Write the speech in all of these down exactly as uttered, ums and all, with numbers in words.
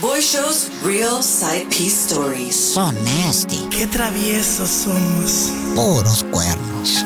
Boy Show's Real Side Piece Stories. So nasty. Qué traviesos somos. Puros cuernos.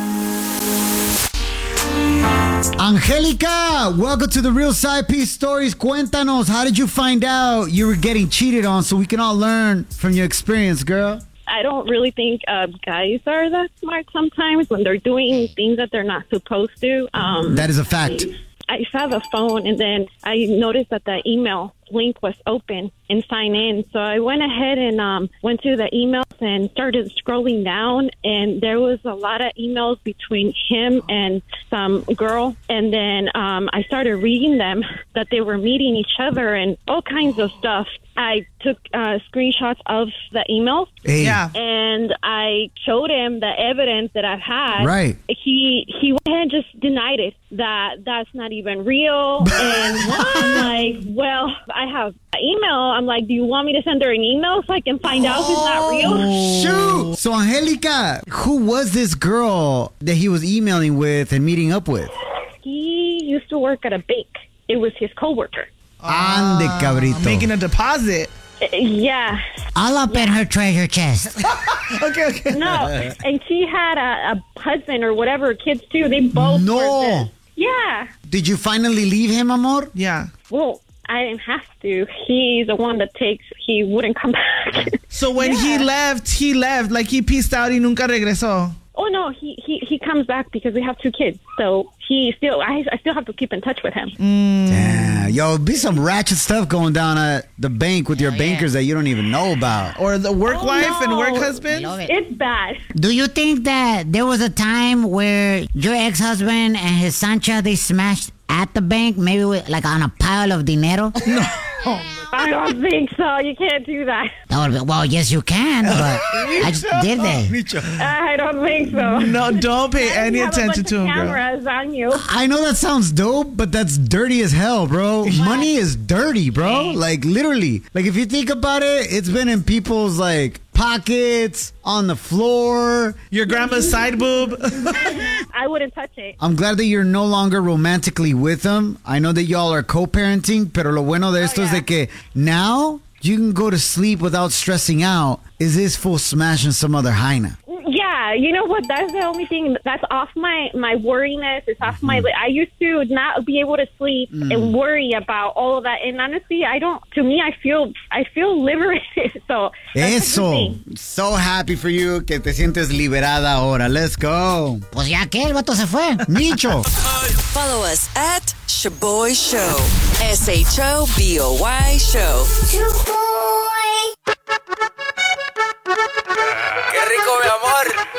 Angelica, welcome to the Real Side Piece Stories. Cuéntanos, how did you find out you were getting cheated on so we can all learn from your experience, girl? I don't really think uh, guys are that smart sometimes when they're doing things that they're not supposed to. Um, that is a fact. I, I saw the phone and then I noticed that the email link was open and sign in. So I went ahead and um, went to the emails and started scrolling down, and there was a lot of emails between him and some girl. And then um, I started reading them that they were meeting each other and all kinds of stuff. I took uh, screenshots of the emails. Hey. Yeah. And I showed him the evidence that I've had. Right. He he went ahead and just denied it, that that's not even real. And I'm like, well, I have an email. I'm like, do you want me to send her an email so I can find out if it's not real? Shoot! So, Angelica, who was this girl that he was emailing with and meeting up with? He used to work at a bank. It was his coworker. Ande, cabrito. Making a deposit. Uh, yeah. All up in her treasure chest. Okay, okay. No. And she had a, a husband or whatever, kids too. They both No. were this. Yeah. Did you finally leave him, amor? Yeah. Well, I didn't have to. He's the one that takes, he wouldn't come back. So when Yeah. he left, he left. Like he peaced out y nunca regresó. Oh, no, he, he, he comes back because we have two kids. So he still, I, I still have to keep in touch with him. Yeah. Yo, be some ratchet stuff going down at the bank with your Oh, bankers yeah. that you don't even know about. Or the work Oh, wife and no. work husband. Love it. It's bad. Do you think that there was a time where your ex-husband and his Sancha, they smashed at the bank, maybe with, like on a pile of dinero? No. I don't think so. You can't do that. That would be, well, yes, you can, but I just, did they? I don't think so. No, don't pay any You have a attention bunch to of him, girl. cameras on you. I know that sounds dope, but that's dirty as hell, bro. Money is dirty, bro. Like, literally. Like, if you think about it, it's been in people's, like, pockets, on the floor. Your grandma's side boob. I wouldn't touch it. I'm glad that you're no longer romantically with them. I know that y'all are co-parenting, pero lo bueno de esto Oh, es yeah. de que now you can go to sleep without stressing out. Is this full smashing some other hyena? Yeah, you know what? That's the only thing that's off my, my worriness. It's off my... I used to not be able to sleep and worry about all of that. And honestly, I don't... To me, I feel I feel liberated. So that's a good Eso. thing. So happy for you que te sientes liberada ahora. Let's go. Pues ya que el vato se fue. Micho. Follow us at Shaboy Show. S H O B O Y Show.